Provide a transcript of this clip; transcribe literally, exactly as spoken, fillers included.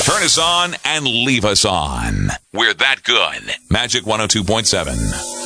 Turn us on and leave us on. We're that good. Magic one oh two point seven.